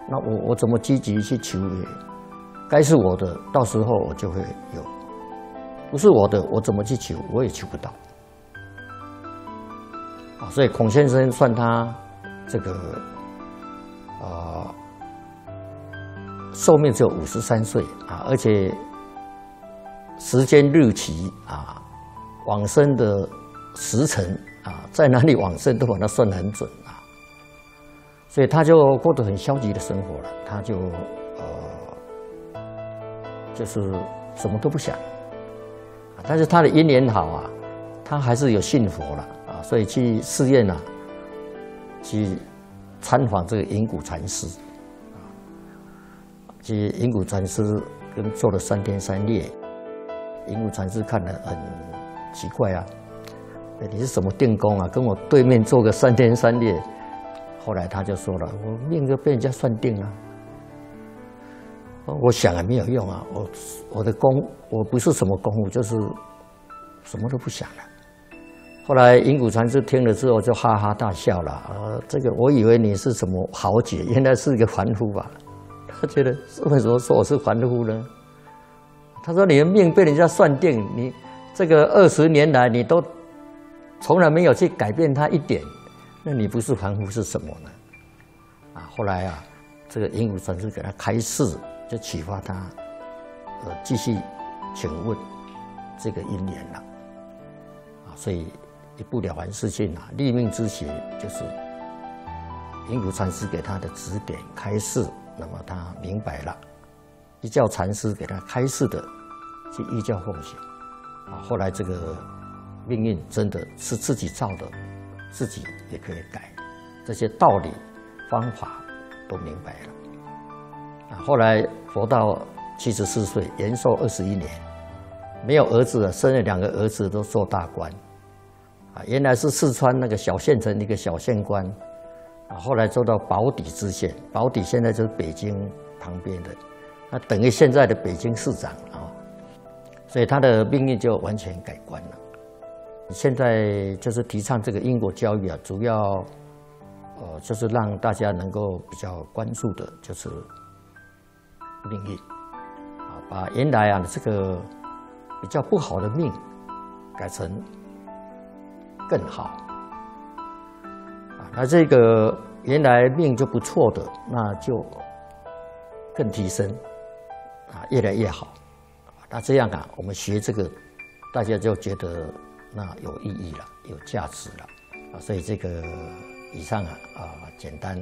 那我怎么积极去求也？该是我的，到时候我就会有；不是我的，我怎么去求，我也求不到。啊，所以孔先生算他这个寿命只有53岁啊，而且时间日期啊，往生的时辰啊，在哪里往生都把它算得很准啊。所以他就过得很消极的生活了，他就就是什么都不想，但是他的因缘好啊，他还是有信佛了啊，所以去寺院啊，去参访这个银谷禅师，去银谷禅师跟做了3天3夜，银谷禅师看了很奇怪啊，你是什么定功啊，跟我对面做个3天3夜。后来他就说了，我命就被人家算定了，我想也没有用啊，我的功，我不是什么功夫，就是什么都不想了。后来银谷禅师听了之后就哈哈大笑了，这个我以为你是什么豪杰，原来是一个凡夫吧？他觉得为什么说我是凡夫呢？他说你的命被人家算定，你这个20年来你都从来没有去改变它一点。那你不是凡夫是什么呢？啊，后来啊，这个银谷禅师给他开示，就启发他，继续请问这个因缘了，啊，所以一不了凡四训啊，立命之学就是银谷禅师给他的指点开示，那么他明白了，依教禅师给他开示的，去依教奉行，啊，后来这个命运真的是自己造的。自己也可以改，这些道理方法都明白了。后来活到74岁，延寿21年，没有儿子了，生了2个儿子都做大官。原来是四川那个小县城一个小县官，后来做到保底知县，保底现在就是北京旁边的，那等于现在的北京市长啊，所以他的命运就完全改观了。现在就是提倡这个因果教育啊，主要就是让大家能够比较关注的就是命运啊，把原来啊这个比较不好的命改成更好啊，那这个原来命就不错的，那就更提升啊，越来越好。那这样啊，我们学这个，大家就觉得那有意义了，有价值了啊，所以这个以上简单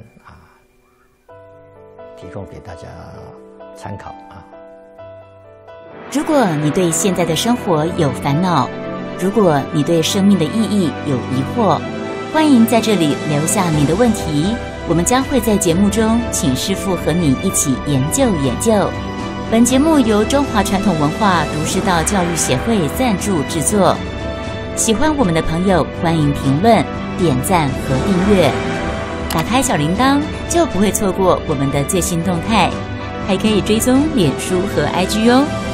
提供给大家参考啊。 如果你对现在的生活有烦恼，如果你对生命的意义有疑惑，欢迎在这里留下你的问题，我们将会在节目中请师父和你一起研究研究。本节目由中华传统文化儒释道教育协会赞助制作。喜欢我们的朋友，欢迎评论、点赞和订阅，打开小铃铛就不会错过我们的最新动态，还可以追踪脸书和 IG 哦。